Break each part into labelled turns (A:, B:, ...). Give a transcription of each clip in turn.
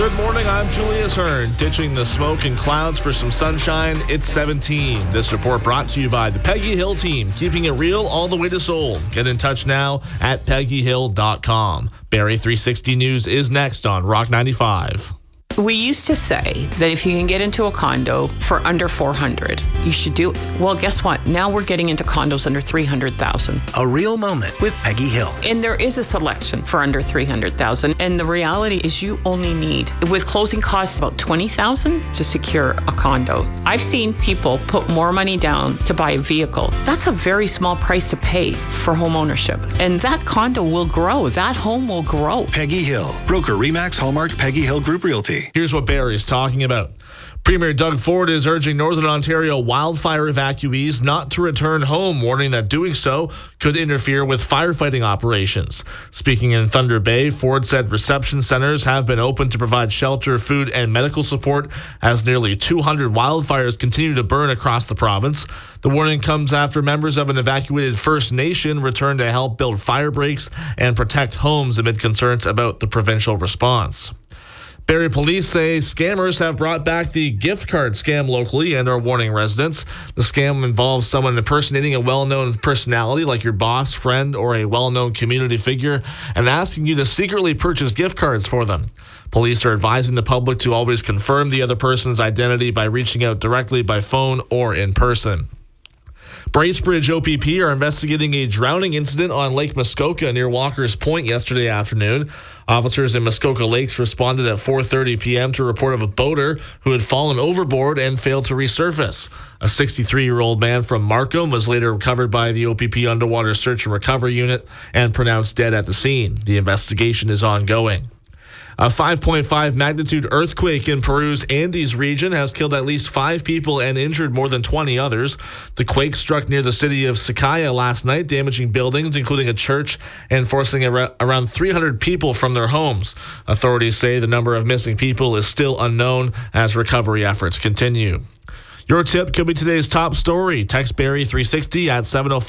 A: Good morning, I'm Julius Hearn. Ditching the smoke and clouds for some sunshine, it's 17. This report brought to you by the Peggy Hill team, keeping it real all the way to sold. Get in touch now at peggyhill.com. Barrie 360 News is next on Rock 95.
B: We used to say that if you can get into a condo for under $400,000, you should do it. Well, guess what? Now we're getting into condos under $300,000.
C: A real moment with Peggy Hill.
B: And there is a selection for under $300,000. And the reality is you only need, with closing costs, about $20,000 to secure a condo. I've seen people put more money down to buy a vehicle. That's a very small price to pay for home ownership. And that condo will grow. That home will grow.
C: Peggy Hill. Broker Remax Hallmark Peggy Hill Group Realty.
A: Here's what Barrie is talking about. Premier Doug Ford is urging Northern Ontario wildfire evacuees not to return home, warning that doing so could interfere with firefighting operations. Speaking in Thunder Bay, Ford said reception centers have been open to provide shelter, food, and medical support as nearly 200 wildfires continue to burn across the province. The warning comes after members of an evacuated First Nation returned to help build fire breaks and protect homes amid concerns about the provincial response. Barrie police say scammers have brought back the gift card scam locally and are warning residents. The scam involves someone impersonating a well-known personality like your boss, friend, or a well-known community figure and asking you to secretly purchase gift cards for them. Police are advising the public to always confirm the other person's identity by reaching out directly by phone or in person. Bracebridge OPP are investigating a drowning incident on Lake Muskoka near Walker's Point yesterday afternoon. Officers in Muskoka Lakes responded at 4:30 p.m. to a report of a boater who had fallen overboard and failed to resurface. A 63-year-old man from Markham was later recovered by the OPP Underwater Search and Recovery Unit and pronounced dead at the scene. The investigation is ongoing. A 5.5 magnitude earthquake in Peru's Andes region has killed at least 5 people and injured more than 20 others. The quake struck near the city of Sakaya last night, damaging buildings, including a church, and forcing around 300 people from their homes. Authorities say the number of missing people is still unknown as recovery efforts continue. Your tip could be today's top story. Text Barrie 360 at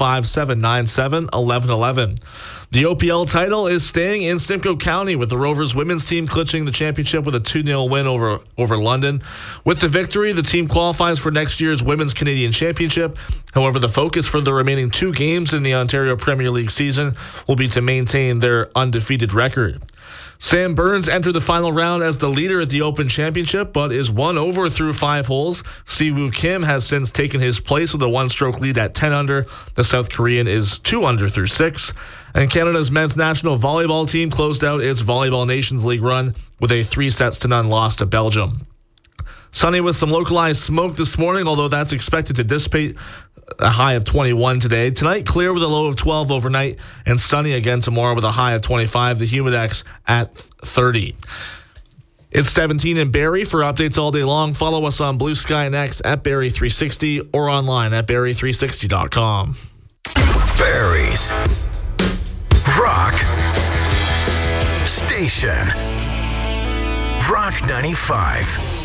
A: 705-797-1111. The OPL title is staying in Simcoe County, with the Rovers women's team clinching the championship with a 2-0 win over London. With the victory, the team qualifies for next year's Women's Canadian Championship. However, the focus for the remaining 2 games in the Ontario Premier League season will be to maintain their undefeated record. Sam Burns entered the final round as the leader at the Open Championship, but is 1 over through 5 holes. Siwoo Kim has since taken his place with a 1-stroke lead at 10 under. The South Korean is 2 under through 6. And Canada's men's national volleyball team closed out its Volleyball Nations League run with a 3-0 loss to Belgium. Sunny with some localized smoke this morning, although that's expected to dissipate. A high of 21 today. Tonight, clear with a low of 12 overnight, and sunny again tomorrow with a high of 25. The Humidex at 30. It's 17 in Barrie. For updates all day long, follow us on Blue Sky and X at Barrie360 or online at Barrie360.com.
C: Barrie's Rock Station. Rock 95.